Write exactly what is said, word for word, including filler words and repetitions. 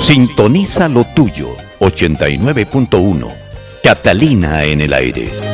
Sintoniza lo tuyo, ochenta y nueve punto uno. Catalina en el aire.